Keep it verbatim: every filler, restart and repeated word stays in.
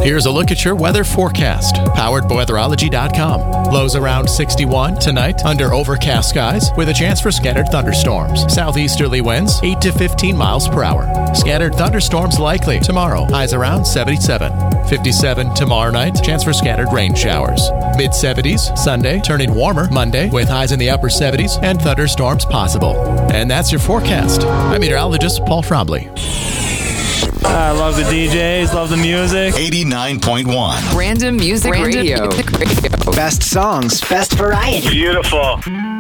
Here's a look at your weather forecast, powered by weatherology dot com. Lows around sixty-one tonight under overcast skies with a chance for scattered thunderstorms. Southeasterly winds eight to fifteen miles per hour. Scattered thunderstorms likely tomorrow. Highs around seventy-seven. fifty-seven tomorrow night. Chance for scattered rain showers. mid seventies Sunday, turning warmer Monday with highs in the upper seventies and thunderstorms possible. And that's your forecast. I'm meteorologist Paul Trombley. I love the D Js, love the music. eighty-nine point one. Random Music Random Radio. Music Radio. Best songs, best variety. Beautiful.